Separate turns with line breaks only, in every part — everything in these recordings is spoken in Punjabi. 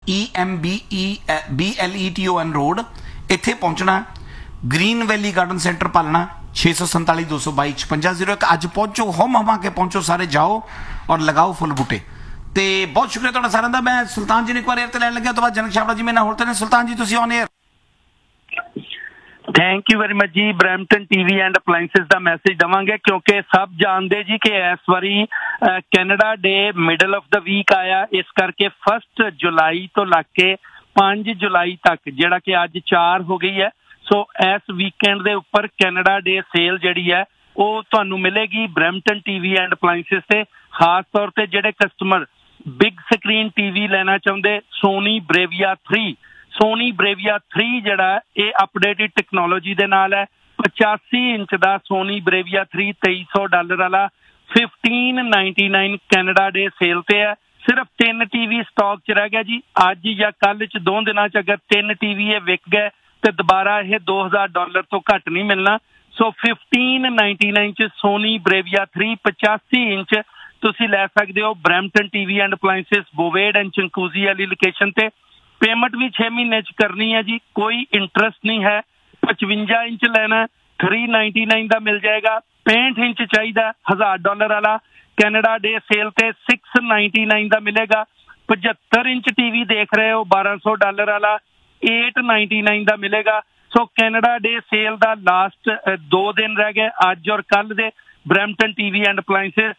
BLETON रोड, इत्थे पहुंचना। ग्रीन वैली गार्डन सेंटर पालना 647 222 5601। अज पहुंचो, हम हमा के पहुंचो, सारे जाओ और लगाओ फुल बूटे। तो बहुत शुक्रिया तुहाडा सारिਆਂ ਦਾ। मैं सुल्तान जी ने एक बार एयर ते लैन लग्या, तो बाद जनक छाबड़ा जी मेरे नाल होर ते ने। सुल्तान जी तुसीं on air.
Thank you very much ji. Brampton TV and appliances का मैसेज देवांगे क्योंकि सब जानते जी कि इस बारी Canada day middle of the week आया, इस करके 1 जुलाई तो लग के 5 जुलाई तक जिहड़ा कि अज 4 हो गई है, सो इस वीकेंड के उपर कैनेडा डे सेल जिहड़ी है वो तुहानू मिलेगी ब्रैम्पटन टीवी एंड अपलाइंसिस से। खास तौर पर जिहड़े कस्टमर बिग स्क्रीन टीवी लेना चाहते, सोनी ब्रेविया 3 जड़ा ये अपडेटेड टैक्नोलॉजी दे नाल है। 85 इंच का सोनी ब्रेविया 3 $2300 वाला 1599 कैनेडा डे सेल पे है। सिर्फ 3 टीवी स्टॉक च रह गया जी। अज या कल च 2 दिनों च अगर 3 टीवी ये विक गए तो दोबारा ये $2000 तो घट नहीं मिलना। सो 1599 च सोनी ब्रेविया 3 85 इंच तुसी लै सकते हो Brampton TV and appliances, बोवेड and चंकूजी वाली लोकेशन ते। पेमेंट भी 6 महीने च करनी है जी, कोई इंटरस्ट नहीं है। 55 इंच लेना $399 का मिल जाएगा। 65 इंच चाहिए $1000 वाला कैनेडा डे सेल ते $699 का मिलेगा। 75 इंच टीवी देख रहे हो $1200 वाला $899 का मिलेगा। सो कैनेडा डे सेल का लास्ट 2 दिन रह गए, अज और कल दे। Brampton TV and appliances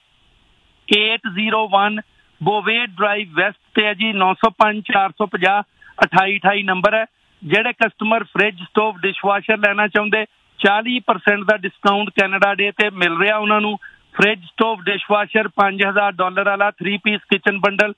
801 बोवेड drive waste ते है जी। 905 450 2828 नंबर है। जेडे कस्टमर फ्रिज स्टोव डिशवाशर लेना चाहते 40% का डिस्काउंट कैनेडा डे ते मिल रहा उन्होंने। फ्रिज स्टोव डिशवाशर $5000 वाला 3 पीस किचन बंडल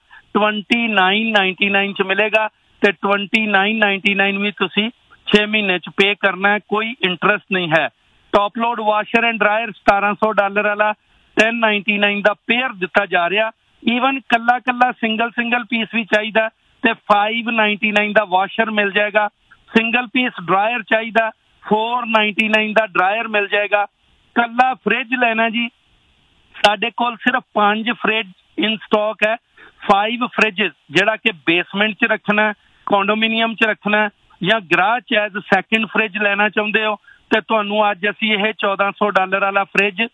$2999 च मिलेगा ते $2999 भी तुसी 6 महीने च पे करना है, कोई इंटरस्ट नहीं है। Top load washer and dryer $1700 वाला 1099 का पेयर दिता जा रहा। ईवन कला कला सिंगल पीस भी चाहिए तो $599 का वाशर मिल जाएगा। सिंगल पीस ड्रायर चाहिए $499 का ड्रायर मिल जाएगा। कला फ्रिज लेना जी, साडे कोल सिर्फ 5 फ्रिज इन स्टॉक है। 5 फ्रिजेस जिहड़ा कि बेसमेंट च रखना, कॉन्डोमिनियम च रखना या गराज च एज सैकेंड फ्रिज लेना चाहते हो तो तुहानू अज असीं यह $1400 वाला फ्रिज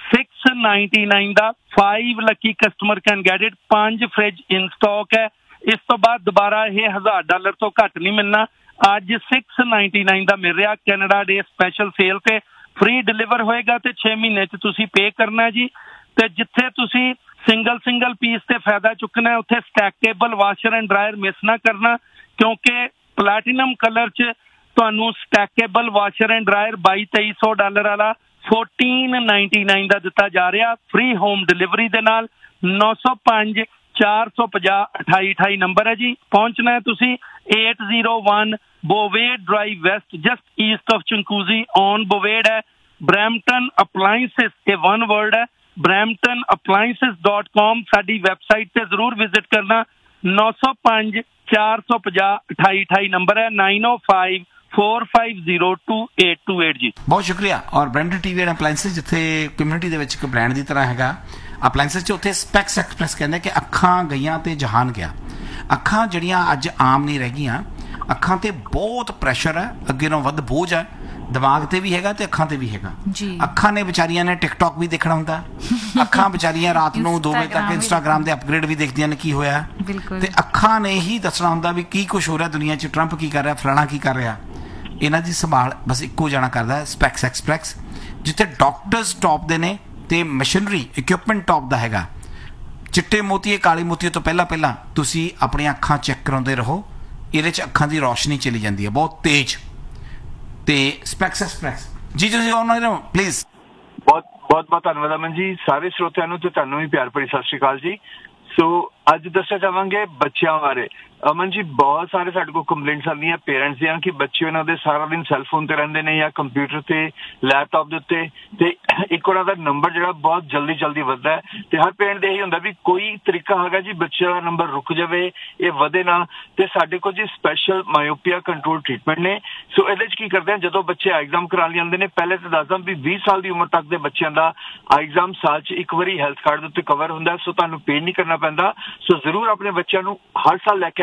699 का 5 lucky customer can get it. 5 fridge in stock है। इस तो बाद दोबारा यह $1000 तो घट नहीं मिलना। अज 699 का मिल रहा कैनेडा डे स्पैशल सेल पे। फ्री डिलीवर होएगा तो 6 महीने च तुसी पे करना जी। तो जिथे तुसी सिंगल पीस से फायदा चुकना है उत्थे stackable washer and dryer miss ना करना, क्योंकि प्लैटिनम कलर च तुहानू स्टैकेबल वाशर एंड ड्रायर $2200 वाला 1499 का दिता जा रहा फ्री होम डिलीवरी दे नाल। 905 450 2828 नंबर है जी। पहुंचना है तुसी 801 बोवेड drive waste, just east of चंकूजी on बोवेड है। ब्रैम्पटन अपलाइंसिस ये वन वर्ड है। bramptonappliances.com साडी वेबसाइट से जरूर विजिट करना। 905 450 2828 नंबर है। 905 4502828 जी।
बहुत शुक्रिया। और ब्रैम्पटन टीवी एंड अपलाइंसिस जिथे कम्यूनिटी दे विच एक ब्रांड की तरह हैगा अपलाइंसिस च, उत्थे स्पैक्स एक्सप्रैस कहते कि अखां गईयां ते जहान गया। अखां जड़ियां अज आम नहीं रह गईयां, अखां ते बहुत प्रैशर है, अगे नालों वध बोझ है, दिमाग ते भी हैगा ते अखां ते भी हैगा। अखां ने बेचारियां ने टिकटॉक भी देखना हुंदा, अखां बेचारियां रात नूं 2 बजे तक इंस्टाग्राम दे अपग्रेड भी देखदियां ने की होया ते अखां ने ही दसना हुंदा भी की कुछ हो रहा दुनिया च, ट्रंप की कर रहा, फलाना की कर रहा। इन्हां दी संभाल बस इक्को जाना करदा है स्पैक्स एक्सप्रैस, जिथे डॉक्टर्स टॉप दे ने ते मशीनरी इक्विपमेंट टॉप दा हैगा। चिट्टे मोतीए काले मोतीए तो पहला तुसी अपनी अखां चेक कराउंदे रहो, इहदे च अखां दी रोशनी चली जाती है बहुत तेज। ते स्पैक्स एक्सप्रैस जी तुसी ऑन रहो प्लीज।
बहुत धन्यवाद अमन जी। सारे श्रोतिਆਂ ਨੂੰ ਤੇ ਤੁਹਾਨੂੰ ਵੀ ਪਿਆਰ ਭਰੀ ਸਤਿ ਸ਼੍ਰੀ ਅਕਾਲ ਜੀ। सो ਅੱਜ ਦੱਸਣਾ ਚਾਹਾਂਗੇ ਬੱਚਿਆਂ ਬਾਰੇ। ਅਮਨ ਜੀ ਬਹੁਤ ਸਾਰੇ ਸਾਡੇ ਕੋਲ ਕੰਪਲੇਂਟਸ ਆਉਂਦੀਆਂ ਪੇਰੈਂਟਸ ਦੀਆਂ ਕਿ ਬੱਚੇ ਉਹਨਾਂ ਦੇ ਸਾਰਾ ਦਿਨ ਸੈੱਲਫੋਨ ਤੇ ਰਹਿੰਦੇ ਨੇ ਜਾਂ ਕੰਪਿਊਟਰ ਤੇ ਲੈਪਟਾਪ ਦੇ ਉੱਤੇ, ਤੇ ਇੱਕ ਉਹਨਾਂ ਦਾ ਨੰਬਰ ਜਿਹੜਾ ਬਹੁਤ ਜਲਦੀ ਵੱਧਦਾ ਹੈ। ਤੇ ਹਰ ਪੇਰੈਂਟ ਦੇ ਇਹੀ ਹੁੰਦਾ ਵੀ ਕੋਈ ਤਰੀਕਾ ਹੈਗਾ ਜੀ ਬੱਚੇ ਦਾ ਨੰਬਰ ਰੁਕ ਜਾਵੇ, ਇਹ ਵਧੇ ਨਾ। ਤੇ ਸਾਡੇ ਕੋਲ ਜੀ ਸਪੈਸ਼ਲ ਮਾਇਓਪੀਆ ਕੰਟਰੋਲ ਟ੍ਰੀਟਮੈਂਟ ਨੇ। ਸੋ ਇਹਦੇ 'ਚ ਕੀ ਕਰਦੇ ਆ, ਜਦੋਂ ਬੱਚੇ ਆਈ ਐਗਜ਼ਾਮ ਕਰਾ ਲਈ ਜਾਂਦੇ ਨੇ, ਪਹਿਲੇ ਤਾਂ ਦੱਸਦਾ ਵੀ 20 ਸਾਲ ਦੀ ਉਮਰ ਤੱਕ ਦੇ ਬੱਚਿਆਂ ਦਾ ਆਈ ਐਗਜ਼ਾਮ ਸਾਲ 'ਚ ਇੱਕ ਵਾਰੀ ਹੈਲਥ ਕਾਰਡ ਦੇ ਉੱਤੇ ਕਵਰ ਹੁੰਦਾ, ਸੋ ਤੁਹਾਨੂੰ ਪੇ ਨਹੀਂ ਕਰਨਾ ਪੈਂਦਾ। ਸੋ ਜ਼ਰੂਰ ਆਪਣੇ ਬੱਚਿਆਂ ਨੂੰ ਹਰ ਸਾਲ ਲੈ ਕੇ ਆਇਆ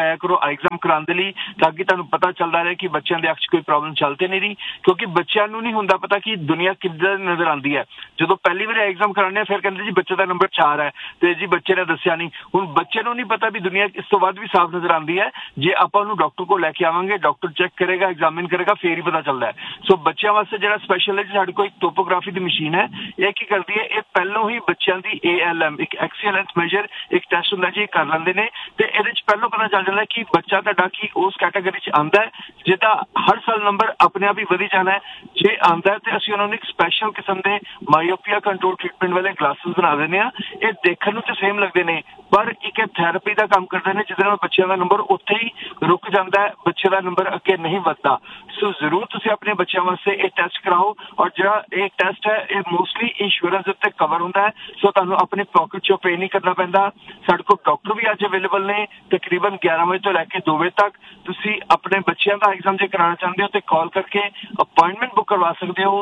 ਆਇਆ ਕਰੋ ਐਗਜ਼ਾਮ ਕਰਾਉਣ ਦੇ ਲਈ, ਤਾਂ ਕਿ ਤੁਹਾਨੂੰ ਪਤਾ ਚੱਲਦਾ ਰਹੇ ਕਿ ਬੱਚਿਆਂ ਦੇ ਅੱਖ 'ਚ ਕੋਈ ਪ੍ਰੋਬਲਮ ਚੱਲ ਤੇ ਨਹੀਂ ਰਹੀ। ਕਿਉਂਕਿ ਬੱਚਿਆਂ ਨੂੰ ਨਹੀਂ ਹੁੰਦਾ ਪਤਾ ਕਿ ਦੁਨੀਆ ਕਿੱਦਾਂ ਨਜ਼ਰ ਆਉਂਦੀ ਹੈ। ਜਦੋਂ ਪਹਿਲੀ ਵਾਰ ਐਗਜ਼ਾਮ ਕਰਾਉਂਦੇ ਆ ਫਿਰ ਕਹਿੰਦੇ ਜੀ ਬੱਚੇ ਦਾ ਨੰਬਰ 4 ਹੈ ਤੇ ਜੀ ਬੱਚੇ ਨੇ ਦੱਸਿਆ ਨਹੀਂ। ਹੁਣ ਬੱਚੇ ਨੂੰ ਨਹੀਂ ਪਤਾ ਵੀ ਦੁਨੀਆ ਇਸ ਤੋਂ ਵੱਧ ਵੀ ਸਾਫ਼ ਨਜ਼ਰ ਆਉਂਦੀ ਹੈ। ਜੇ ਆਪਾਂ ਉਹਨੂੰ ਡਾਕਟਰ ਕੋਲ ਲੈ ਕੇ ਆਵਾਂਗੇ, ਡਾਕਟਰ ਚੈੱਕ ਕਰੇਗਾ, ਐਗਜ਼ਾਮਿਨ ਕਰੇਗਾ, ਫੇਰ ਹੀ ਪਤਾ ਚੱਲਦਾ ਹੈ। ਸੋ ਬੱਚਿਆਂ ਵਾਸਤੇ ਜਿਹੜਾ ਸਪੈਸ਼ਲ ਹੈ, ਸਾਡੇ ਕੋਲ ਇੱਕ ਟੋਪੋਗ੍ਰਾਫੀ ਦੀ ਮਸ਼ੀਨ ਹੈ। ਇਹ ਕੀ ਕਰਦੀ ਹੈ, ਇਹ ਪਹਿਲੋਂ ਹੀ ਬੱਚਿਆਂ ਦੀ ALM ਇੱਕ ਐਕਸੀਲੈਂਸ ਮੈਜਰ ਇੱਕ ਟੈਸਟ ਹੁੰਦਾ ਜੀ, ਕਰ ਲੈਂਦੇ ਨੇ ਤੇ ਇਹਦੇ ਚ ਪਹਿਲਾਂ ਪਤਾ ਚੱਲ ਜਾਂਦਾ ਕਿ ਬੱਚਾ ਤੁਹਾਡਾ ਕੀ ਉਸ ਕੈਟਾਗਰੀ ਚ ਆਉਂਦਾ ਹੈ ਜਿਹਦਾ ਹਰ ਸਾਲ ਨੰਬਰ ਆਪਣੇ ਆਪ ਹੀ ਵਧੀ ਜਾਣਾ ਹੈ। ਜੇ ਆਉਂਦਾ ਹੈ ਤੇ ਅਸੀਂ ਉਹਨਾਂ ਨੂੰ ਇੱਕ ਸਪੈਸ਼ਲ ਕਿਸਮ ਦੇ ਮਾਈਓਪੀਆ ਕੰਟਰੋਲ ਟ੍ਰੀਟਮੈਂਟ ਵਾਲੇ ਗਲਾਸਿਸ ਬਣਾ ਦਿੰਦੇ ਆ। ਇਹ ਦੇਖਣ ਨੂੰ ਤੇ ਸੇਮ ਲੱਗਦੇ ਨੇ ਪਰ ਇੱਕ ਥੈਰੇਪੀ ਦਾ ਕੰਮ ਕਰਦੇ ਨੇ, ਜਿਹਦੇ ਨਾਲ ਬੱਚਿਆਂ ਦਾ ਨੰਬਰ ਉੱਥੇ ਹੀ ਰੁਕ ਜਾਂਦਾ ਹੈ, ਬੱਚੇ ਦਾ ਨੰਬਰ ਅੱਗੇ ਨਹੀਂ ਵੱਧਦਾ। ਸੋ ਜ਼ਰੂਰ ਤੁਸੀਂ ਆਪਣੇ ਬੱਚਿਆਂ ਵਾਸਤੇ ਇਹ ਟੈਸਟ ਕਰਾਓ। ਔਰ ਜਿਹੜਾ ਇਹ ਟੈਸਟ ਹੈ ਇਹ ਮੋਸਟਲੀ ਇੰਸ਼ੋਰੈਂਸ ਉੱਤੇ ਕਵਰ ਹੁੰਦਾ ਹੈ, ਸੋ ਤੁਹਾਨੂੰ ਆਪਣੀ ਪਾਕਟ 'ਚੋਂ ਪੇ ਨਹੀਂ ਕਰਨਾ ਪੈਂਦਾ। ਸਾਡੇ ਕੋਲ ਡਾਕਟਰ ਵੀ ਅੱਜ ਅਵੇਲੇਬਲ ਨੇ ਤਕਰੀਬਨ 11 ਵਜੇ ਤੋਂ ਲੈ ਕੇ 2 ਵਜੇ ਤੱਕ। ਤੁਸੀਂ ਆਪਣੇ ਬੱਚਿਆਂ ਦਾ ਐਗਜ਼ਾਮ ਜੇ ਕਰਾਉਣਾ ਚਾਹੁੰਦੇ ਹੋ ਤੇ ਕਾਲ ਕਰਕੇ ਅਪਾਇੰਟਮੈਂਟ ਬੁੱਕ ਕਰਵਾ ਸਕਦੇ ਹੋ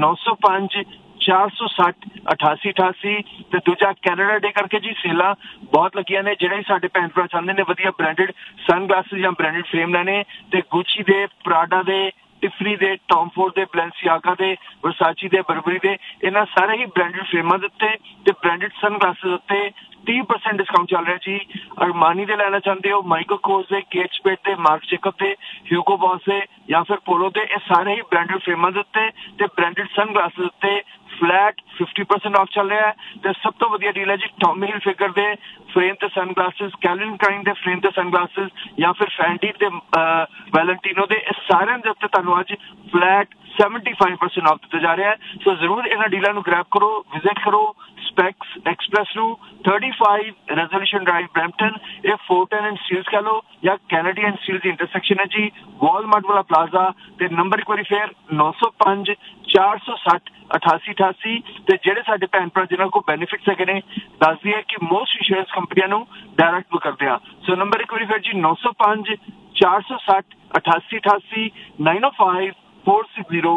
905 460 8888 ਤੇ ਦੂਜਾ ਕੈਨੇਡਾ ਡੇ ਕਰਕੇ ਜੀ ਸੇਲਾਂ ਬਹੁਤ ਲੱਗੀਆਂ ਨੇ। ਜਿਹੜੇ ਸਾਡੇ ਭੈਣ ਭਰਾ ਚਾਹੁੰਦੇ ਨੇ ਵਧੀਆ ਬ੍ਰਾਂਡਡ ਸਨ ਗਲਾਸਿਸ ਜਾਂ ਬ੍ਰਾਂਡਡ ਫਰੇਮ ਲੈਣੇ ਤੇ ਗੁੱਚੀ ਦੇ, ਪ੍ਰਾਡਾ ਦੇ, ਟਿਫਨੀ ਦੇ, ਟੌਮ ਫੋਰਡ ਦੇ, ਬੈਲੈਂਸੀਆਗਾ ਦੇ, ਵਰਸਾਚੀ ਦੇ, ਬਰਬਰੀ ਦੇ, ਇਹਨਾਂ ਸਾਰੇ ਹੀ ਬ੍ਰਾਂਡਡ ਫਰੇਮਾਂ ਦੇ ਉੱਤੇ ਤੇ ਬ੍ਰਾਂਡਡ ਸਨ ਗਲਾਸਿਸ ਉੱਤੇ 30% ਡਿਸਕਾਊਂਟ ਚੱਲ ਰਿਹਾ ਜੀ। ਅਰਮਾਨੀ ਦੇ ਲੈਣਾ ਚਾਹੁੰਦੇ ਹੋ, ਮਾਈਕਲ ਕੋਰਸ ਦੇ, ਕੇਟ ਸਪੇਡ ਦੇ, ਮਾਰਕ ਜੇਕਬ ਦੇ, ਹਿਊਗੋ ਬॉस ਦੇ ਜਾਂ ਫਿਰ ਪੋਲੋ ਦੇ, ਇਹ ਸਾਰੇ ਹੀ ਬ੍ਰਾਂਡਡ ਫਰੇਮਾਂ ਦੇ ਉੱਤੇ ਤੇ ਬ੍ਰਾਂਡਡ ਸਨ ਗਲਾਸਿਸ ਉੱਤੇ ਫਲੈਟ 50% ਆਫ ਚੱਲ ਰਿਹਾ ਹੈ। ਤੇ ਸਭ ਤੋਂ ਵਧੀਆ ਡੀਲ ਹੈ ਜੀ ਟੌਮੀ ਹਿਲਫਿਗਰ ਦੇ ਫਰੇਮ ਤੇ ਸਨ ਗਲਾਸਿਸ, ਕੈਲਵਿਨ ਕਲਾਈਨ ਦੇ ਫਰੇਮ ਤੇ ਸਨ ਗਲਾਸਿਸ ਜਾਂ ਫਿਰ ਫੈਂਡੀ ਤੇ ਵੈਲੈਂਟੀਨੋ ਦੇ, ਇਹ ਸਾਰਿਆਂ ਦੇ ਉੱਤੇ ਤੁਹਾਨੂੰ ਅੱਜ ਫਲੈਟ 75% ਆਫ ਦਿੱਤਾ ਜਾ ਰਿਹਾ ਹੈ। ਸੋ ਜ਼ਰੂਰ ਇਹਨਾਂ ਡੀਲਾਂ ਨੂੰ ਗ੍ਰੈਬ ਕਰੋ, ਵਿਜ਼ਿਟ ਕਰੋ ਸਪੈਕਸ ਐਕਸਪ੍ਰੈਸ ਨੂੰ 35 ਰੈਜ਼ੋਲੂਸ਼ਨ ਡਰਾਈਵ ਬ੍ਰੈਂਪਟਨ। ਇਹ ਫੋਰਟਨ ਐਂਡ ਸਟੀਲਸ ਕਹ ਲਓ ਜਾਂ Kennedy and Steeles the intersection ਹੈ ਜੀ, ਵਾਲਮਾਰਟ ਵਾਲਾ ਪਲਾਜ਼ਾ। ਤੇ ਨੰਬਰ ਇੱਕ ਵਾਰੀ ਫੇਰ 905 460 8888। ਤੇ ਜਿਹੜੇ ਸਾਡੇ ਭੈਣ ਭਰਾ ਜਿਨ੍ਹਾਂ ਕੋਲ ਬੈਨੀਫਿਟਸ ਹੈਗੇ ਨੇ ਦੱਸਦੀ ਹੈ ਕਿ ਮੋਸਟ ਇੰਸ਼ੋਰੈਂਸ ਕੰਪਨੀਆਂ ਨੂੰ ਡਾਇਰੈਕਟ ਬੁੱਕ ਕਰਦੇ ਆ। ਸੋ ਨੰਬਰ ਇੱਕ ਵਾਰੀ ਫੇਰ ਜੀ 905 460 8888 905 460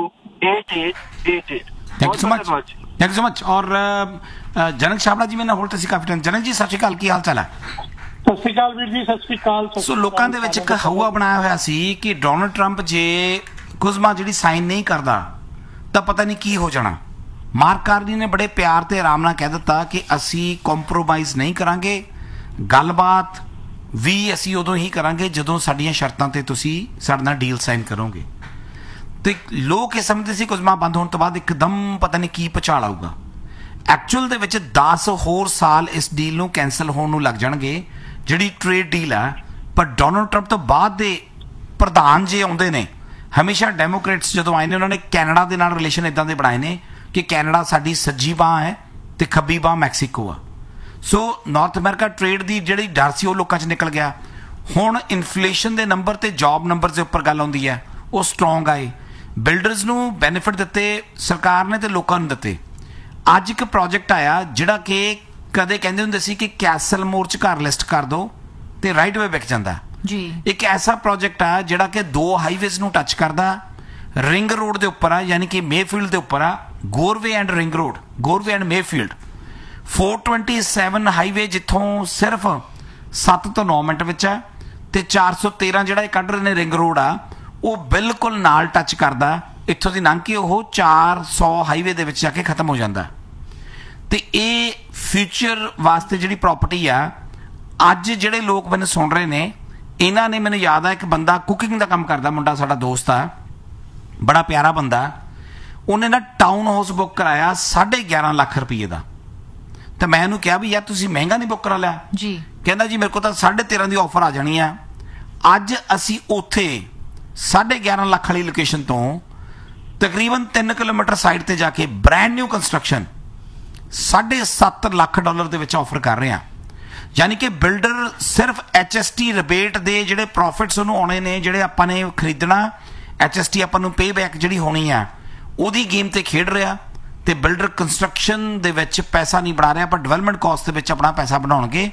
8888।
Thank you so much. ਔਰ ਜਨਕ ਛਾਬੜਾ ਜੀ ਮੇਰੇ ਨਾਲ ਹੋਰ ਤੁਸੀਂ ਕਾਫੀ ਟਾਈਮ। ਜਨਕ ਜੀ ਸਤਿ ਸ਼੍ਰੀ ਅਕਾਲ, ਕੀ ਹਾਲ ਚਾਲ ਹੈ?
ਸਤਿ ਸ਼੍ਰੀ ਅਕਾਲ ਵੀਰ ਜੀ, ਸਤਿ ਸ਼੍ਰੀ ਅਕਾਲ।
ਸੋ ਲੋਕਾਂ ਦੇ ਵਿੱਚ ਇੱਕ ਹਊਆ ਬਣਾਇਆ ਹੋਇਆ ਸੀ ਕਿ ਡੋਨਲਡ ਟਰੰਪ ਜੇ ਕੁਜ਼ਮਾ ਜਿਹੜੀ ਸਾਈਨ ਨਹੀਂ ਕਰਦਾ ਤਾਂ ਪਤਾ ਨਹੀਂ ਕੀ ਹੋ ਜਾਣਾ। ਮਾਰਕ ਕਾਰਨੀ ਨੇ ਬੜੇ ਪਿਆਰ ਤੇ ਆਰਾਮ ਨਾਲ ਕਹਿ ਦਿੱਤਾ ਕਿ ਅਸੀਂ ਕੰਪਰੋਮਾਈਜ਼ ਨਹੀਂ ਕਰਾਂਗੇ, ਗੱਲਬਾਤ ਵੀ ਅਸੀਂ ਉਦੋਂ ਹੀ ਕਰਾਂਗੇ ਜਦੋਂ ਸਾਡੀਆਂ ਸ਼ਰਤਾਂ ਤੇ ਤੁਸੀਂ ਸਾਡੇ ਨਾਲ ਡੀਲ ਸਾਈਨ ਕਰੋਗੇ। ਤੇ ਲੋਕ ਇਹ ਸਮਝਦੇ ਸੀ ਕੁਜ਼ਮਾ ਬੰਦ ਹੋਣ ਤੋਂ ਬਾਅਦ ਇੱਕਦਮ ਪਤਾ ਨਹੀਂ ਕੀ ਭੁਚਾਲ ਆਊਗਾ। ਐਕਚੁਅਲ ਦੇ ਵਿੱਚ 10 ਹੋਰ ਸਾਲ ਇਸ ਡੀਲ ਨੂੰ ਕੈਂਸਲ ਹੋਣ ਨੂੰ ਲੱਗ ਜਾਣਗੇ ਜਿਹੜੀ ਟ੍ਰੇਡ ਡੀਲ ਹੈ। ਪਰ ਡੋਨਲਡ ਟਰੰਪ ਤੋਂ ਬਾਅਦ ਦੇ ਪ੍ਰਧਾਨ ਜੇ ਆਉਂਦੇ ਨੇ, ਹਮੇਸ਼ਾ ਡੈਮੋਕ੍ਰੇਟਸ ਜਦੋਂ ਆਏ ਨੇ ਉਹਨਾਂ ਨੇ ਕੈਨੇਡਾ ਦੇ ਨਾਲ ਰਿਲੇਸ਼ਨ ਇਦਾਂ ਦੇ ਬਣਾਏ ਨੇ ਕਿ ਕੈਨੇਡਾ ਸਾਡੀ ਸੱਜੀ ਬਾਂਹ ਹੈ ਤੇ ਖੱਬੀ ਬਾਂਹ ਮੈਕਸੀਕੋ ਆ। ਸੋ ਨਾਰਥ ਅਮਰੀਕਾ ਟ੍ਰੇਡ ਦੀ ਜਿਹੜੀ ਡਰ ਸੀ ਉਹ ਲੋਕਾਂ 'ਚ ਨਿਕਲ ਗਿਆ। ਹੁਣ ਇਨਫਲੇਸ਼ਨ ਦੇ ਨੰਬਰ ਤੇ ਜੌਬ ਨੰਬਰ ਦੇ ਉੱਪਰ ਗੱਲ ਆਉਂਦੀ ਹੈ, ਉਹ ਸਟਰੋਂਗ ਆਏ। ਬਿਲਡਰਸ ਨੂੰ ਬੈਨੀਫਿਟ ਦਿੱਤੇ ਸਰਕਾਰ ਨੇ ਤੇ ਲੋਕਾਂ ਨੂੰ ਦਿੱਤੇ। ਅੱਜ ਇੱਕ ਪ੍ਰੋਜੈਕਟ ਆਇਆ ਜਿਹੜਾ ਕਿ ਕਦੇ ਕਹਿੰਦੇ ਹੁੰਦੇ ਸੀ ਕਿ ਕੈਸਲ ਮੋਰ 'ਚ ਘਰ ਲਿਸਟ ਕਰ ਦਿਓ ਤੇ ਰਾਈਟ ਵੇ ਵਿਕ ਜਾਂਦਾ ਜੀ। ਇੱਕ ਐਸਾ ਪ੍ਰੋਜੈਕਟ ਆ ਜਿਹੜਾ ਕਿ 2 ਹਾਈਵੇਜ਼ ਨੂੰ ਟੱਚ ਕਰਦਾ, ਰਿੰਗ ਰੋਡ ਦੇ ਉੱਪਰ ਆ, ਯਾਨੀ ਕਿ ਮੇਫੀਲਡ ਦੇ ਉੱਪਰ ਆ, ਗੋਰਵੇ and ring road, ਗੋਰਵੇ and Mayfield 427 highway ਜਿੱਥੋਂ ਸਿਰਫ 7 ਤੋਂ 9 ਮਿੰਟ ਵਿੱਚ ਹੈ ਤੇ 413 ਜਿਹੜਾ ਇਹ ਕੱਢ ਰਹੇ ਨੇ ਰਿੰਗ ਰੋਡ ਆ ਉਹ ਬਿਲਕੁਲ ਨਾਲ ਟੱਚ ਕਰਦਾ। ਇੱਥੋਂ ਦੀ ਲੰਘ ਕੇ ਉਹ 400 ਹਾਈਵੇ ਦੇ ਵਿੱਚ ਜਾ ਕੇ ਖਤਮ ਹੋ ਜਾਂਦਾ। ਤੇ ਇਹ ਫਿਊਚਰ ਵਾਸਤੇ ਜਿਹੜੀ ਪ੍ਰਾਪਰਟੀ ਆ, ਅੱਜ ਜਿਹੜੇ ਲੋਕ ਮੈਨੂੰ ਸੁਣ ਰਹੇ ਨੇ ਇਹਨਾਂ ਨੇ, ਮੈਨੂੰ ਯਾਦ ਆ ਇੱਕ ਬੰਦਾ ਕੁਕਿੰਗ ਦਾ ਕੰਮ ਕਰਦਾ ਮੁੰਡਾ, ਸਾਡਾ ਦੋਸਤ ਆ, ਬੜਾ ਪਿਆਰਾ ਬੰਦਾ, ਉਹਨੇ ਨਾ ਟਾਊਨ ਹਾਊਸ ਬੁੱਕ ਕਰਾਇਆ 11.5 ਲੱਖ ਰੁਪਏ ਦਾ। ਤੇ ਮੈਂ ਇਹਨੂੰ ਕਿਹਾ ਵੀ ਯਾਰ ਤੁਸੀਂ ਮਹਿੰਗਾ ਨਹੀਂ ਬੁੱਕ ਕਰਾ ਲਿਆ ਜੀ? ਕਹਿੰਦਾ ਜੀ ਮੇਰੇ ਕੋਲ ਤਾਂ 13.5 ਦੀ ਆਫਰ ਆ ਜਾਣੀ ਆ। ਅੱਜ ਅਸੀਂ ਉੱਥੇ 11.5 ਲੱਖ ਵਾਲੀ ਲੋਕੇਸ਼ਨ ਤੋਂ ਤਕਰੀਬਨ 3 ਕਿਲੋਮੀਟਰ ਸਾਈਡ ਤੇ ਜਾ ਕੇ ਬ੍ਰੈਂਡ ਨਿਊ ਕੰਸਟਰਕਸ਼ਨ $7.5 ਲੱਖ ਦੇ ਵਿੱਚ ਆਫਰ ਕਰ ਰਹੇ ਆ। ਯਾਨੀ ਕਿ ਬਿਲਡਰ ਸਿਰਫ HST ਰਿਬੇਟ ਦੇ ਜਿਹੜੇ ਪ੍ਰੋਫਿਟਸ ਉਹਨੂੰ ਆਉਣੇ ਨੇ, ਜਿਹੜੇ ਆਪਾਂ ਨੇ ਖਰੀਦਣਾ, HST ਆਪਾਂ ਨੂੰ ਪੇ ਬੈਕ ਜਿਹੜੀ ਹੋਣੀ ਆ ਉਹਦੀ ਗੇਮ ਤੇ ਖੇਡ ਰਿਹਾ। ਤੇ ਬਿਲਡਰ ਕੰਸਟਰਕਸ਼ਨ ਦੇ ਵਿੱਚ ਪੈਸਾ ਨਹੀਂ ਬਣਾ ਰਿਹਾ ਪਰ ਡਿਵੈਲਪਮੈਂਟ ਕਾਸਟ ਦੇ ਵਿੱਚ ਆਪਣਾ ਪੈਸਾ ਬਣਾਉਣਗੇ।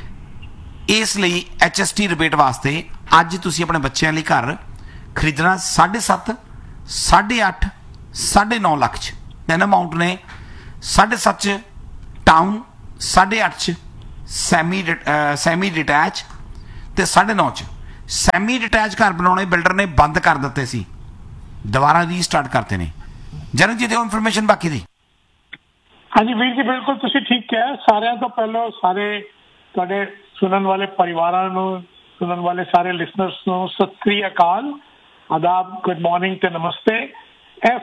ਇਸ ਲਈ HST ਰਿਬੇਟ ਵਾਸਤੇ ਅੱਜ ਤੁਸੀਂ ਆਪਣੇ ਬੱਚਿਆਂ ਲਈ ਘਰ ਖਰੀਦਣਾ 7.5, 8.5, 9.5 ਲੱਖ 'ਚ। ਤਿੰਨ ਅਮਾਊਂਟ ਨੇ, 7.5 'ਚ ਟਾਊਨ, 8.5 'ਚ ਸੈਮੀ ਡਿਟੈਚ ਤੇ ਤੇ 9:30 ਸੈਮੀ ਡਿਟੈਚ ਘਰ ਬਣਾਉਣੇ ਬਿਲਡਰ ਨੇ ਬੰਦ ਕਰ ਦਿੱਤੇ ਸੀ, ਦੁਬਾਰਾ ਰੀਸਟਾਰਟ ਕਰਤੇ ਨੇ। ਜਨਕ ਜੀ ਦਿਓ ਇਨਫੋਰਮੇਸ਼ਨ ਬਾਕੀ ਦੀ।
ਹਾਂਜੀ ਵੀਰ ਜੀ, ਬਿਲਕੁਲ ਤੁਸੀਂ ਠੀਕ ਕਿਹਾ। ਸਾਰਿਆਂ ਤੋਂ ਪਹਿਲਾਂ ਸਾਰੇ ਤੁਹਾਡੇ ਸੁਣਨ ਵਾਲੇ ਪਰਿਵਾਰਾਂ ਨੂੰ, ਸੁਣਨ ਵਾਲੇ ਸਾਰੇ ਲਿਸਨਰਸ ਨੂੰ ਸਤਿ ਸ੍ਰੀ ਅਕਾਲ, ਆਦਾਬ, ਗੁੱਡ ਮਾਰਨਿੰਗ ਤੇ ਨਮਸਤੇ। ਇਹ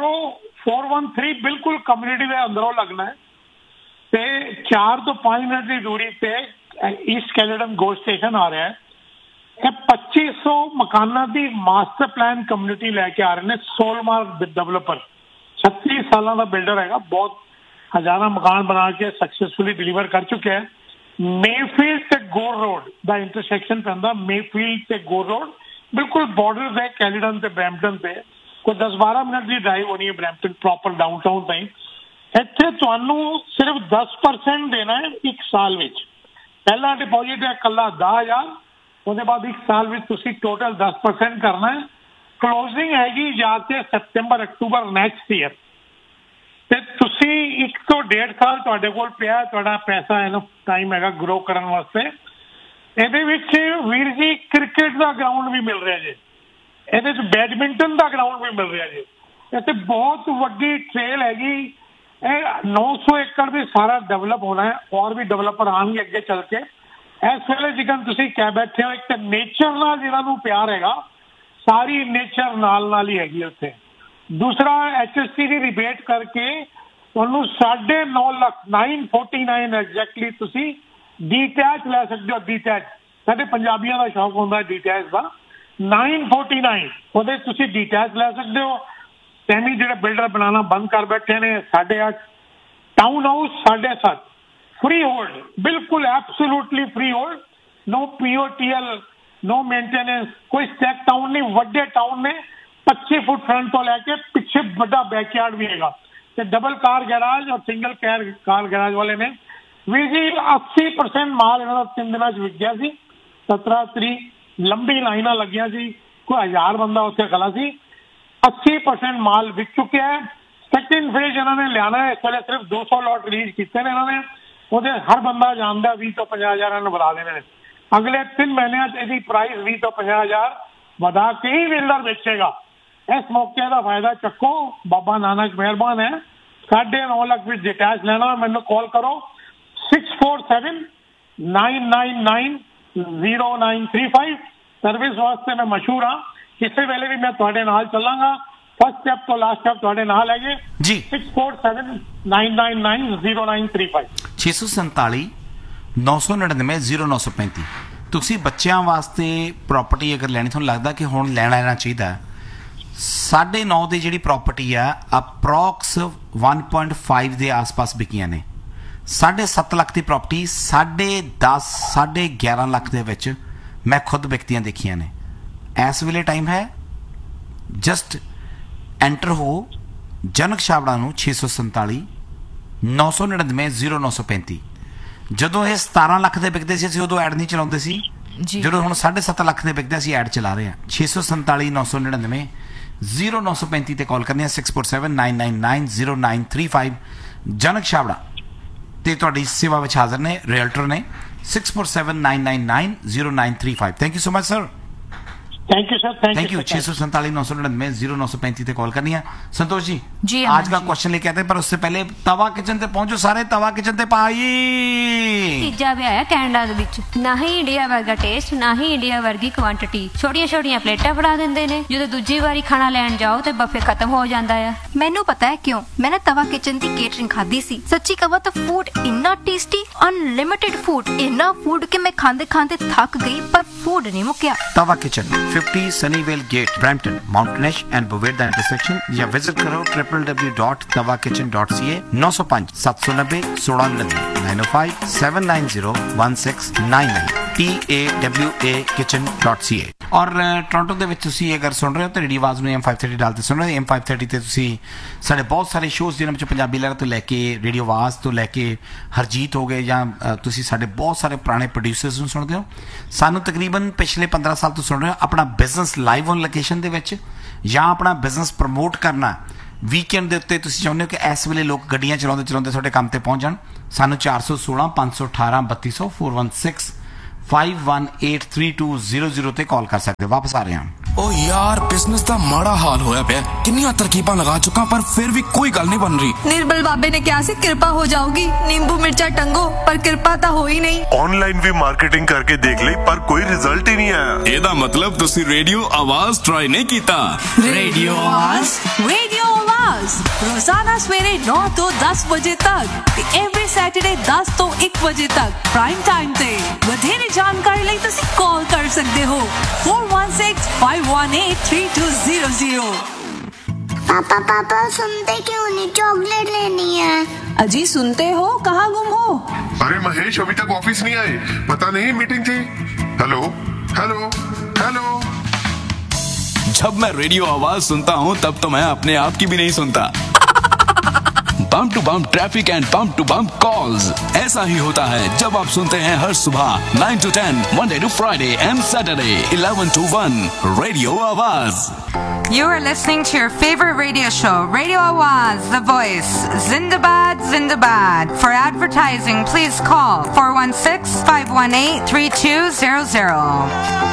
413 ਬਿਲਕੁਲ ਕਮਿਊਨਿਟੀ ਦੇ ਅੰਦਰੋਂ ਲੱਗਣਾ ਹੈ ਤੇ 4 ਤੋਂ 5 ਮਿੰਟ ਦੀ ਦੂਰੀ ਤੇ ਈਸਟ ਕੈਲੇਡਨ ਗੋ ਸਟੇਸ਼ਨ ਆ ਰਿਹਾ ਹੈ। ਇਹ 2500 ਮਕਾਨਾਂ ਦੀ ਮਾਸਟਰ ਪਲਾਨ ਕਮਿਊਨਿਟੀ ਲੈ ਕੇ ਆ ਰਹੇ ਨੇ। ਸੋਲਮਾਰ ਡਿਵੈਲਪਰ 36 ਸਾਲਾਂ ਦਾ ਬਿਲਡਰ ਹੈਗਾ, ਬਹੁਤ ਹਜ਼ਾਰਾਂ ਮਕਾਨ ਬਣਾ ਕੇ ਸਕਸੈਸਫੁਲੀ ਡਿਲੀਵਰ ਕਰ ਚੁੱਕਿਆ ਹੈ। ਮੇਫੀਲਡ ਤੇ ਗੋਰ ਰੋਡ ਦਾ ਇੰਟਰਸੈਕਸ਼ਨ ਪੈਂਦਾ, ਮੇਫੀਲਡ ਤੇ ਗੋਰ ਰੋਡ ਬਿਲਕੁਲ ਬਾਰਡਰ ਤੇ ਕੈਲੇਡਨ ਤੇ ਬਰੈਂਪਟਨ ਤੇ ਕੋਈ 10-12 ਮਿੰਟ ਦੀ ਡਰਾਈਵ ਹੋਣੀ ਹੈ ਬਰੈਂਪਟਨ ਪ੍ਰੋਪਰ ਡਾਊਨਟਾਊਨ ਤਾਈਂ। ਇੱਥੇ ਤੁਹਾਨੂੰ ਸਿਰਫ 10% ਦੇਣਾ ਹੈ 1 ਸਾਲ ਵਿੱਚ। ਪਹਿਲਾ ਡਿਪੋਜ਼ਿਟ ਹੈ ਇਕੱਲਾ 10,000, ਉਹਦੇ ਬਾਅਦ 1 ਸਾਲ ਵਿੱਚ ਤੁਸੀਂ ਟੋਟਲ 10% ਕਰਨਾ ਹੈ। ਕਲੋਜ਼ਿੰਗ ਹੈਗੀ ਜਾਂ ਤੇ ਸਤੰਬਰ ਅਕਤੂਬਰ ਨੈਕਸਟ ਈਅਰ ਤੇ ਤੁਸੀਂ 1 ਤੋਂ 1.5 ਸਾਲ ਤੁਹਾਡੇ ਕੋਲ ਪਿਆ, ਤੁਹਾਡਾ ਪੈਸਾ ਇਹਨੂੰ ਟਾਈਮ ਹੈਗਾ ਗਰੋ ਕਰਨ ਵਾਸਤੇ। ਇਹਦੇ ਵਿੱਚ ਵੀਰ ਜੀ ਕ੍ਰਿਕਟ ਦਾ ਗਰਾਊਂਡ ਵੀ ਮਿਲ ਰਿਹਾ ਜੀ, ਇਹਦੇ ਚ ਬੈਡਮਿੰਟਨ ਦਾ ਗਰਾਊਂਡ ਵੀ ਮਿਲ ਰਿਹਾ ਜੀ। ਇੱਥੇ ਬਹੁਤ ਵੱਡੀ ਟ੍ਰੇਲ ਹੈਗੀ। ਇਹ 900 ਏਕੜ ਦੇ ਸਾਰਾ ਡਿਵੈਲਪ ਹੋਣਾ ਹੈ, ਹੋਰ ਵੀ ਡਿਵੈਲਪਰ ਆਉਣਗੇ ਅੱਗੇ ਚੱਲ ਕੇ। ਇਸ ਵੇਲੇ ਜਿਕਨ ਤੁਸੀਂ ਕਹਿ ਬੈਠੇ ਹੋ, ਇੱਕ ਤਾਂ ਨੇਚਰ ਨਾਲ ਜਿਹਨਾਂ ਨੂੰ ਪਿਆਰ ਹੈਗਾ, ਸਾਰੀ ਨੇਚਰ ਨਾਲ ਹੀ ਹੈਗੀ ਉੱਥੇ। ਦੂਸਰਾ HST ਦੀ ਰਿਬੇਟ ਕਰਕੇ ਤੁਹਾਨੂੰ 9.5 ਲੱਖ 949 ਐਗਜ਼ੈਕਟਲੀ ਤੁਸੀਂ ਡੀਟੈਚ ਲੈ ਸਕਦੇ ਹੋ। ਡੀਟੈਚ ਸਾਡੇ ਪੰਜਾਬੀਆਂ ਦਾ ਸ਼ੌਕ ਹੁੰਦਾ ਡੀਟੈਚ ਦਾ। 949 ਉਹਦੇ ਤੁਸੀਂ ਡੀਟੈਚ ਲੈ ਸਕਦੇ ਹੋ। ਸੈਮੀ ਜਿਹੜੇ ਬਿਲਡਰ ਬਣਾਉਣਾ ਬੰਦ ਕਰ ਬੈਠੇ ਨੇ 8.5, ਟਾਊਨ ਹਾਊਸ 7.5, ਫ੍ਰੀ ਹੋਲਡ, ਬਿਲਕੁਲ ਐਬਸੋਲੂਟਲੀ ਫ੍ਰੀ ਹੋਲਡ, ਨੋ POTL, ਨੋ ਮੇਨਟੇਨੈਂਸ, ਕੋਈ ਸਟੈਕ ਟਾਊਨ ਨਹੀਂ। ਵੱਡੇ ਟਾਊਨ ਨੇ 25 ਫੁੱਟ ਫਰੰਟ ਤੋਂ ਲੈ ਕੇ ਪਿੱਛੇ ਵੱਡਾ ਬੈਕਯਾਰਡ ਵੀ ਹੈਗਾ ਤੇ ਡਬਲ ਕਾਰ ਗੈਰਾਜ ਔਰ ਸਿੰਗਲ ਕਾਰ ਗੈਰਾਜ ਵਾਲੇ ਨੇ। ਵੀਰ ਜੀ 80% ਮਾਲ ਇਹਨਾਂ ਦਾ 3 ਦਿਨਾਂ 'ਚ ਵਿਕ ਗਿਆ ਸੀ। 17 ਤਰੀਕ ਲੰਬੀ ਲਾਈਨਾਂ ਲੱਗੀਆਂ ਸੀ, ਕੋਈ 1000 ਬੰਦਾ ਉੱਥੇ ਖੜਾ ਸੀ। 80% ਮਾਲ ਵਿਕ ਚੁੱਕਿਆ ਹੈ। ਸੈਕਿੰਡ ਫੇਜ਼ ਇਹਨਾਂ ਨੇ ਲਿਆਣਾ ਹੈ, ਇਸ ਵੇਲੇ ਸਿਰਫ 200 ਲੋਟ ਰਿਲੀਜ਼ ਕੀਤੇ ਨੇ ਇਹਨਾਂ ਨੇ। ਉਹਦੇ ਹਰ ਬੰਦਾ ਜਾਣਦਾ 20 ਤੋਂ 50 ਹਜ਼ਾਰ ਇਹਨਾਂ ਨੂੰ ਵਧਾ ਦੇਣੇ ਨੇ। ਅਗਲੇ 3 ਮਹੀਨਿਆਂ 'ਚ ਇਹਦੀ ਪ੍ਰਾਈਸ 20 ਤੋਂ 50 ਹਜ਼ਾਰ ਵਧਾ ਕੇ ਹੀ ਬਿਲਡਰ ਵੇਚੇਗਾ। ਇਸ ਮੌਕੇ ਦਾ ਫਾਇਦਾ ਚੱਕੋ, ਬਾਬਾ ਨਾਨਕ ਮਿਹਰਬਾਨ ਹੈ। 9.5 ਲੱਖ ਵਿੱਚ ਡਿਟੈਚ ਲੈਣਾ, ਮੈਨੂੰ ਕਾਲ ਕਰੋ 647-999-0935। ਸਰਵਿਸ ਵਾਸਤੇ ਮੈਂ ਮਸ਼ਹੂਰ ਹਾਂ, ਕਿਸੇ ਵੇਲੇ ਵੀ ਮੈਂ ਤੁਹਾਡੇ ਨਾਲ ਚੱਲਾਂਗਾ। ਫਸਟ ਸਟੈਪ ਤੋਂ ਲਾਸਟ ਸਟੈਪ ਤੁਹਾਡੇ ਨਾਲ ਹੈਗੇ ਜੀ। 647-999-0935
647-999-0935। ਤੁਸੀਂ ਬੱਚਿਆਂ ਵਾਸਤੇ ਪ੍ਰਾਪਰਟੀ ਅਗਰ ਲੈਣੀ, ਤੁਹਾਨੂੰ ਲੱਗਦਾ ਕਿ ਹੁਣ ਲੈਣਾ ਚਾਹੀਦਾ, 9.5 ਦੀ ਜਿਹੜੀ ਪ੍ਰਾਪਰਟੀ ਆ ਅਪਰੋਕਸ 1.5 ਦੇ ਆਸ-ਪਾਸ ਵਿਕੀਆਂ ਨੇ। 7.5 ਲੱਖ ਦੀ ਪ੍ਰਾਪਰਟੀ 10.5 11.5 ਲੱਖ ਦੇ ਵਿੱਚ ਮੈਂ ਖੁਦ ਵਿਕਤੀਆਂ ਦੇਖੀਆਂ ਨੇ। ਇਸ ਵੇਲੇ ਟਾਈਮ ਹੈ, ਜਸਟ ਐਂਟਰ ਹੋ ਜਨਕ ਛਾਬੜਾ ਨੂੰ 647-999-0935। ਜਦੋਂ ਇਹ 17 ਲੱਖ ਦੇ ਵਿਕਦੇ ਸੀ ਅਸੀਂ ਉਦੋਂ ਐਡ ਨਹੀਂ ਚਲਾਉਂਦੇ ਸੀ, ਜਦੋਂ ਹੁਣ 7.5 ਲੱਖ ਦੇ ਵਿਕਦੇ ਅਸੀਂ ਐਡ ਚਲਾ ਰਹੇ ਹਾਂ। 647-999-0935 ਤੇ ਕਾਲ ਕਰਨੀ ਹੈ। 647-999-0935 ਜਨਕ ਛਾਬੜਾ ਤੇ ਤੁਹਾਡੀ ਸੇਵਾ ਵਿੱਚ ਹਾਜ਼ਰ ਨੇ, ਰੀਅਲਟਰ ਨੇ। 647-999-0935। Thank you so much sir.
Thank you sir,
thank you. 647-999-0935 call करनी है। संतोष जी आज का क्वेश्चन लेके आते हैं, पर उससे पहले तवा किचन ते पहुंचो सारे। तवा किचन ते भाई
ਤੀਜਾ ਵਿਆਹ ਹੈ ਕੈਨੇਡਾ ਦੇ ਵਿੱਚ। ਨਾ ਹੀ ਇੰਡੀਆ ਵਰਗਾ ਟੇਸਟ, ਨਾ ਹੀ ਇੰਡੀਆ ਵਰਗੀ ਕੁਆਂਟੀਟੀ। ਛੋਟੀਆਂ ਪਲੇਟਾਂ ਫੜਾ ਦਿੰਦੇ ਨੇ, ਜਦੋਂ ਦੂਜੀ ਵਾਰੀ ਖਾਣਾ ਲੈਣ ਜਾਓ ਤੇ ਬਫੇ ਖਤਮ ਹੋ ਜਾਂਦਾ ਆ।
ਮੈਨੂੰ ਪਤਾ ਹੈ ਕਿਉਂ। ਮੈਂ ਨਾ ਤਵਾ ਕਿਚਨ ਦੀ ਕੇਟਰਿੰਗ ਖਾਧੀ ਸੀ। ਸੱਚੀ ਕਹਾਂ ਤਾਂ ਫੂਡ ਇੰਨਾ ਟੇਸਟੀ, ਅਨਲਿਮਿਟਿਡ ਫੂਡ, ਇੰਨਾ ਫੂਡ ਕਿ ਮੈਂ ਖਾਂਦੇ ਥੱਕ ਗਈ, ਪਰ ਫੂਡ ਨਹੀਂ ਮੁੱਕਿਆ।
तवा kitchen 50 Sunnyvale gate, Brampton, माउंटेनेश and बोवेरदा intersection, या विजिट करो www.tawakitchen.ca। 905-790-1699 905-790-1699 TAWAkitchen.ca। ਔਰ ਟੋਰਾਂਟੋ ਦੇ ਵਿੱਚ ਤੁਸੀਂ ਅਗਰ ਸੁਣ ਰਹੇ ਹੋ ਤਾਂ ਰੇਡੀਓ ਆਵਾਜ਼ ਨੂੰ M530 ਡਾਲ ਤੇ ਸੁਣ ਰਹੇ ਹੋ। M530 ਤੇ ਤੁਸੀਂ ਸਾਡੇ ਬਹੁਤ ਸਾਰੇ ਸ਼ੋਜ਼ ਜਿਹਨਾਂ ਵਿੱਚ ਪੰਜਾਬੀ ਲਹਿਰ ਤੋਂ ਲੈ ਕੇ ਰੇਡੀਓ ਆਵਾਜ਼ ਤੋਂ ਲੈ ਕੇ ਹਰਜੀਤ ਹੋ ਗਏ, ਜਾਂ ਤੁਸੀਂ ਸਾਡੇ ਬਹੁਤ ਸਾਰੇ ਪੁਰਾਣੇ ਪ੍ਰੋਡਿਊਸਰਸ ਨੂੰ ਸੁਣਦੇ ਹੋ। ਸਾਨੂੰ ਤਕਰੀਬਨ ਪਿਛਲੇ 15 ਸਾਲ ਤੋਂ ਸੁਣ ਰਹੇ ਹੋ। ਆਪਣਾ ਬਿਜ਼ਨਸ ਲਾਈਵ ਔਨ ਲੋਕੇਸ਼ਨ ਦੇ ਵਿੱਚ ਜਾਂ ਆਪਣਾ ਬਿਜ਼ਨਸ ਪ੍ਰਮੋਟ ਕਰਨਾ ਵੀਕਐਂਡ ਦੇ ਉੱਤੇ, ਤੁਸੀਂ ਚਾਹੁੰਦੇ ਹੋ ਕਿ ਇਸ ਵੇਲੇ ਲੋਕ ਗੱਡੀਆਂ ਚਲਾਉਂਦੇ ਤੁਹਾਡੇ ਕੰਮ ਤੇ ਪਹੁੰਚ ਜਾਣ, ਸਾਨੂੰ 416 518 3200 416 518320 ਤੇ ਕਾਲ ਕਰ ਸਕਦੇ ਹੋ। ਵਾਪਸ ਆ ਰਹੇ ਹਾਂ।
ओ यार बिजनेस दा माड़ा हाल होया पे किन्नियां तरकीबां लगा चुका पर फिर भी कोई गल नहीं बन रही।
निर्बल बाबे ने क्या सी कृपा हो जाऊगी, नींबू मिर्चा टंगो पर कृपा तो हो ही नहीं।
ऑनलाइन भी मार्केटिंग करके देख ली पर कोई रिजल्ट ही नहीं आया।
एदा मतलब तुसी रेडियो आवाज ट्राई नहीं कीता?
रेडियो आवाज रोजाना सवेरे 9 तो 10 बजे तक, एवरी सैटरडे 10 तो 1 बजे तक प्राइम टाइम ते। वधेरे जानकारी लई तुसी कॉल कर सकते हो 4165183200।
पापा सुनते क्यों नहीं? चॉकलेट लेनी है।
अजी सुनते हो, कहाँ गुम हो?
अरे महेश अभी तक ऑफिस नहीं आए, पता नहीं मीटिंग थी। Hello hello hello.
जब मैं रेडियो आवाज सुनता हूँ तब तो मैं अपने आप की भी नहीं सुनता। बम to bomb traffic and bomb to bomb calls, ऐसा ही होता है जब आप सुनते हैं हर सुबह 9 to 10 Monday to Friday and Saturday 11 to 1 radio आवाज।
You are listening to your favorite radio show, Radio Awaz, The Voice. Zindabad, Zindabad. For advertising, please call 416-518-3200.